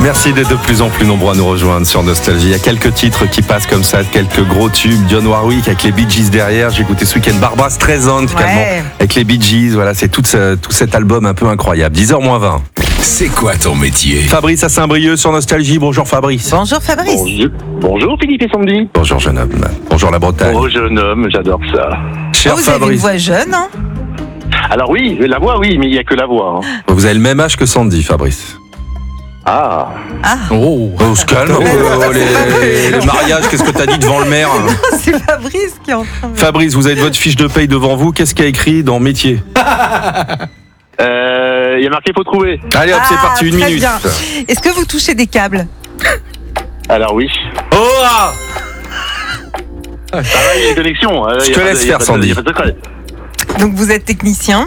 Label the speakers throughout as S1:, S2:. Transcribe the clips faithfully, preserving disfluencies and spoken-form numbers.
S1: Merci d'être de plus en plus nombreux à nous rejoindre sur Nostalgie. Il y a quelques titres qui passent comme ça, quelques gros tubes. Dionne Warwick avec les Bee Gees derrière. J'ai écouté ce week-end Barbra Streisand également
S2: Ouais.
S1: avec les Bee Gees. Voilà, c'est tout, ce, tout cet album un peu incroyable. dix heures moins vingt.
S3: C'est quoi ton métier?
S1: Fabrice à Saint-Brieuc sur Nostalgie. Bonjour Fabrice.
S2: Bonjour Fabrice.
S4: Bonjour, bonjour Philippe et Sandy.
S1: Bonjour jeune homme. Bonjour la Bretagne.
S4: Oh jeune homme, j'adore ça.
S1: Cher
S2: Oh, vous avez une
S1: Fabrice,
S2: voix jeune, hein?
S4: Alors oui, la voix oui, mais il n'y a que la voix. hein.
S1: vous avez le même âge que Sandy, Fabrice.
S4: Ah,
S1: Oh, on se calme. Oh, les, les mariages, qu'est-ce que t'as dit devant le maire?
S2: C'est Fabrice qui est en train de...
S1: Fabrice, vous avez votre fiche de paye devant vous. Qu'est-ce qu'il y a écrit dans métier?
S4: euh, il y a marqué faut trouver.
S1: Allez hop, c'est
S2: Ah,
S1: parti, une
S2: très
S1: minute.
S2: bien. Est-ce que vous touchez des câbles?
S4: Alors oui.
S1: Oh ah
S4: Ah oui, il y a une connexion. euh,
S1: Je
S4: il y a
S1: te
S4: pas de-
S1: laisse
S4: il y a
S1: faire,
S4: pas de- il y a
S1: Sandy.
S4: pas de secret.
S2: Donc vous êtes technicien?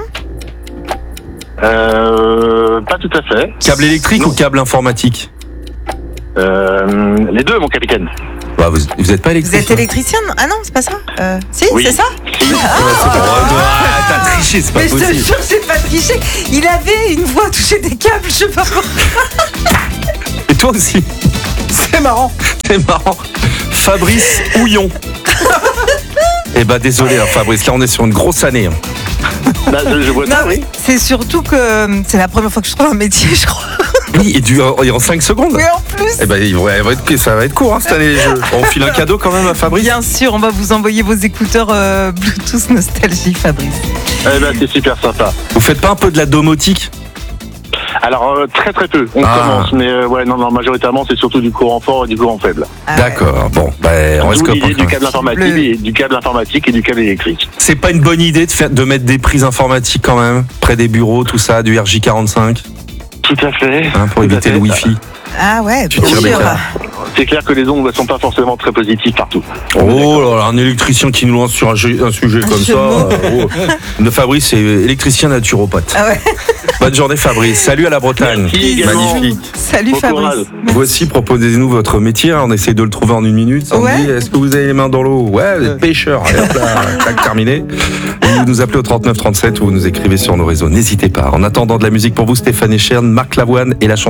S4: Euh, pas tout à fait.
S1: Câble électrique
S4: Non.
S1: ou câble informatique?
S4: Euh, les deux, mon capitaine.
S1: Bah, vous, vous êtes pas
S2: Vous
S1: électricien?
S2: êtes électricien? Ah non, c'est pas ça. Euh, si,
S4: Oui.
S2: c'est ça.
S4: Si.
S1: Ouais, c'est bon. Ah, t'as triché, c'est pas
S2: Mais je te
S1: possible.
S2: jure, j'ai pas triché. Il avait une voix toucher des câbles, je sais pas pourquoi.
S1: Et toi aussi. C'est marrant. C'est marrant. Fabrice Houillon. Eh bah désolé hein, Fabrice, là on est sur une grosse année. hein.
S4: Bah, je, je vois
S2: Non,
S4: ça, oui.
S2: c'est surtout que euh, c'est la première fois que je trouve un métier, je crois.
S1: Oui, et, du, et en cinq secondes.
S2: Mais en plus,
S1: Eh ben, il va- il va être- ça va être court hein, cette année les jeux. On file un cadeau quand même à Fabrice.
S2: bien sûr, on va vous envoyer vos écouteurs euh, Bluetooth Nostalgie, Fabrice.
S4: Eh ben, c'est super sympa.
S1: Vous faites pas un peu de la domotique?
S4: Alors euh, très très peu. On
S1: Ah.
S4: commence, mais euh, ouais, non, non, majoritairement c'est surtout du courant fort et du courant faible.
S2: Ah ouais.
S1: D'accord, bon, ben on reste
S4: D'où
S1: copains
S4: l'idée
S1: quand
S4: du
S1: même.
S4: câble informatique,
S2: Bleu.
S4: et, du câble informatique et du câble électrique.
S1: C'est pas une bonne idée de, faire, de mettre des prises informatiques quand même, près des bureaux, tout ça, du R J quarante-cinq,
S4: Tout à fait.
S1: hein, pour
S4: Tout à
S1: éviter
S4: fait.
S1: le Wi-Fi.
S2: Ah ouais,
S1: Tu
S2: bien
S1: tires des
S2: sûr.
S1: câbles.
S4: C'est clair que les ondes ne sont pas forcément très positives partout.
S1: Oh là là, un électricien qui nous lance sur un, jeu- un sujet
S2: Un
S1: comme ça.
S2: jeu de mots.
S1: euh, oh. De Fabrice, c'est électricien naturopathe.
S2: Ah ouais.
S1: Bonne journée Fabrice. Salut à la Bretagne.
S4: Merci également.
S1: Magnifique.
S2: Salut
S4: Bon
S2: Fabrice.
S4: courage.
S1: Vous aussi, proposez-nous votre métier. hein. On essaie de le trouver en une minute. Sandy,
S2: Ouais.
S1: est-ce que vous avez les mains dans l'eau? Ouais, vous êtes pêcheur. Allez, hop là, tac, terminé. Vous nous appelez au trente-neuf trente-sept ou vous nous écrivez sur nos réseaux. N'hésitez pas. En attendant de la musique pour vous, Stéphane Echern, Marc Lavoine et la chanson